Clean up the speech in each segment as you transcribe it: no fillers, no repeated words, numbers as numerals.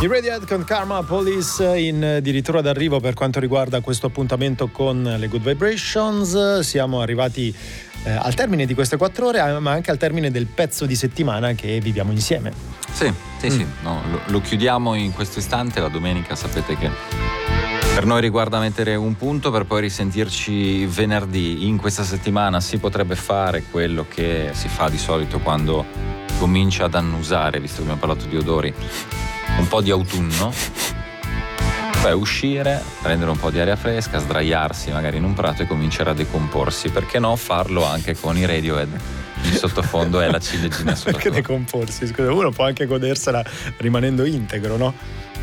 I Radiohead con Karma Police in addirittura d'arrivo per quanto riguarda questo appuntamento con le Good Vibrations. Siamo arrivati al termine di queste 4 ore, ma anche al termine del pezzo di settimana che viviamo insieme. Sì. No, lo chiudiamo in questo istante. La domenica sapete che per noi riguarda mettere un punto per poi risentirci venerdì. In questa settimana si potrebbe fare quello che si fa di solito quando comincia ad annusare, visto che abbiamo parlato di odori, un po' di autunno, cioè uscire, prendere un po' di aria fresca, sdraiarsi magari in un prato e cominciare a decomporsi. Perché no farlo anche con i Radiohead? In sottofondo è la ciliegina sulla Perché torta. decomporsi? Scusa, uno può anche godersela rimanendo integro, no?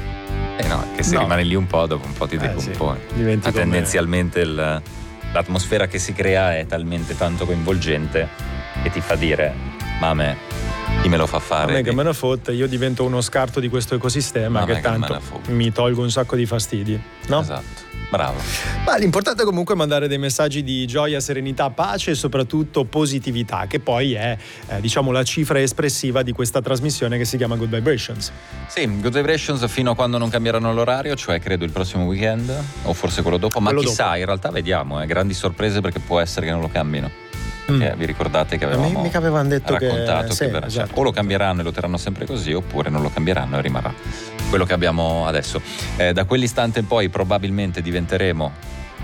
No, che se rimane lì un po', dopo un po' ti decompone. Sì, ma tendenzialmente l'atmosfera che si crea è talmente tanto coinvolgente che ti fa dire: ma a me chi me lo fa fare? A me che me ne fotte, io divento uno scarto di questo ecosistema che tanto mi tolgo un sacco di fastidi, no? Esatto, bravo. Ma l'importante è comunque mandare dei messaggi di gioia, serenità, pace e soprattutto positività, che poi è diciamo la cifra espressiva di questa trasmissione che si chiama Good Vibrations. Sì, Good Vibrations fino a quando non cambieranno l'orario, cioè credo il prossimo weekend o forse quello dopo, ma chissà, in realtà vediamo, grandi sorprese, perché può essere che non lo cambino. Perché vi ricordate che avevamo detto raccontato che esatto. O lo cambieranno e lo terranno sempre così, oppure non lo cambieranno e rimarrà quello che abbiamo adesso. Da quell'istante in poi probabilmente diventeremo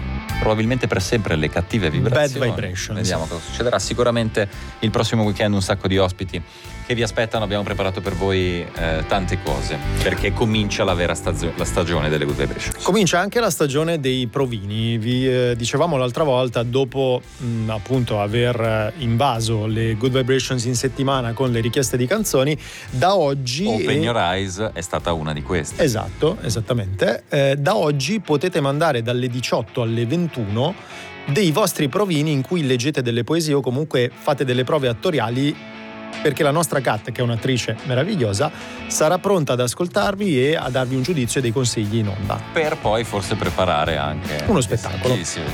per sempre le cattive vibrazioni. Bad vibrations. Vediamo cosa succederà. Sicuramente il prossimo weekend un sacco di ospiti che vi aspettano. Abbiamo preparato per voi tante cose, perché comincia la vera la stagione delle Good Vibrations. Comincia anche la stagione dei provini. Vi dicevamo l'altra volta, dopo appunto aver invaso le Good Vibrations in settimana con le richieste di canzoni, da oggi Open Your Eyes è stata una di queste. Esatto, esattamente. Da oggi potete mandare dalle 18 alle 21 dei vostri provini in cui leggete delle poesie o comunque fate delle prove attoriali, perché la nostra Kat, che è un'attrice meravigliosa, sarà pronta ad ascoltarvi e a darvi un giudizio e dei consigli in onda. Per poi forse preparare anche uno spettacolo. Sì,